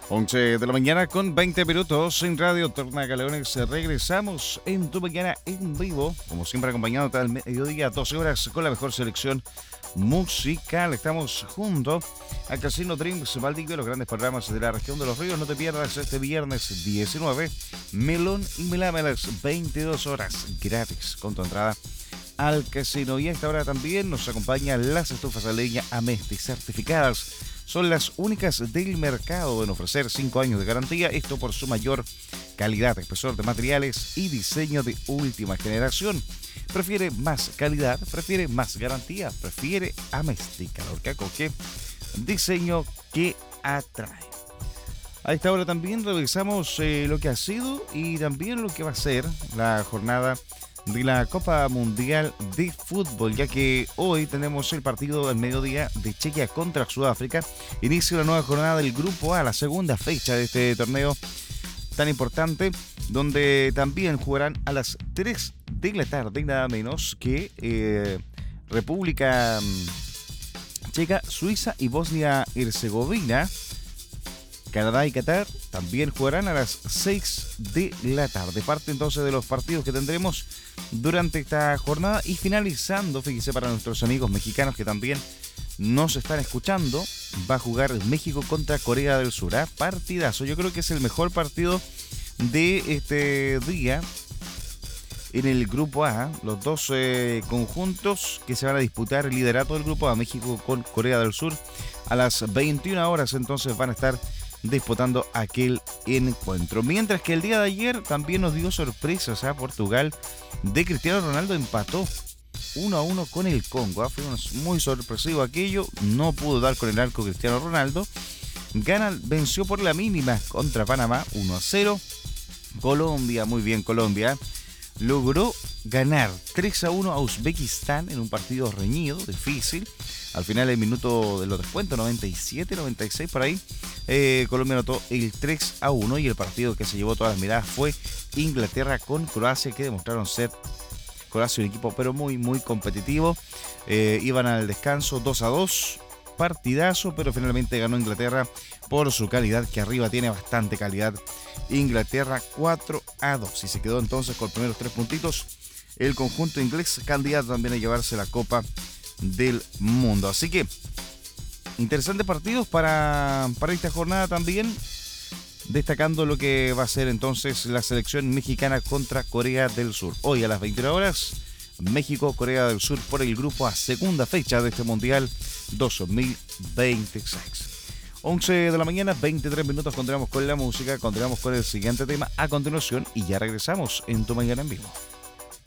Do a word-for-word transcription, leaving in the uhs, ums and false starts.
once de la mañana con veinte minutos en Radio Torna Galeones. Regresamos en tu mañana en vivo, como siempre acompañándote al mediodía, doce horas con la mejor selección musical. Estamos junto a Casino Dreams Valdivia, los grandes programas de la región de los ríos. No te pierdas este viernes diecinueve, Melón y Melame a las veintidós horas, gratis con tu entrada al casino. Y a esta hora también nos acompañan las estufas a leña Amesti certificadas. Son las únicas del mercado en ofrecer cinco años de garantía, esto por su mayor calidad, espesor de materiales y diseño de última generación. Prefiere más calidad, prefiere más garantía, prefiere Amesti, calor que acoge, diseño que atrae. A esta hora también revisamos eh, lo que ha sido y también lo que va a ser la jornada de la Copa Mundial de Fútbol, ya que hoy tenemos el partido del mediodía de Chequia contra Sudáfrica. Inicia la nueva jornada del Grupo A, la segunda fecha de este torneo tan importante, donde también jugarán a las tres de la tarde, nada menos que eh, República Checa, Suiza y Bosnia-Herzegovina. Canadá y Qatar también jugarán a las seis de la tarde. Parte entonces de los partidos que tendremos durante esta jornada. Y finalizando, fíjese, para nuestros amigos mexicanos que también nos están escuchando, va a jugar México contra Corea del Sur. ¿eh? Partidazo. Yo creo que es el mejor partido de este día en el Grupo A. Los dos eh, conjuntos que se van a disputar el liderato del Grupo A, México con Corea del Sur. A las veintiuna horas entonces van a estar disputando aquel encuentro. Mientras que el día de ayer también nos dio sorpresas a ¿eh? Portugal de Cristiano Ronaldo empató uno a uno con el Congo. ¿eh? Fue muy sorpresivo aquello. No pudo dar con el arco Cristiano Ronaldo. Gana, venció por la mínima contra Panamá uno a cero. Colombia, muy bien Colombia, logró ganar tres a uno a Uzbekistán en un partido reñido, difícil. Al final, el minuto de los descuentos, noventa y siete, noventa y seis por ahí, eh, Colombia anotó el tres a uno y el partido que se llevó todas las miradas fue Inglaterra con Croacia, que demostraron ser Croacia un equipo pero muy muy competitivo. Eh, iban al descanso dos a dos, partidazo, pero finalmente ganó Inglaterra por su calidad, que arriba tiene bastante calidad. Inglaterra cuatro a dos y se quedó entonces con los primeros tres puntitos. El conjunto inglés candidato también a llevarse la Copa del Mundo. Así que interesantes partidos para, para esta jornada también, destacando lo que va a ser entonces la selección mexicana contra Corea del Sur. Hoy a las veintiuna horas, México, Corea del Sur por el Grupo A, segunda fecha de este Mundial dos mil veintiséis. once de la mañana, veintitrés minutos, continuamos con la música, continuamos con el siguiente tema a continuación y ya regresamos en Tu Mañana en Vivo.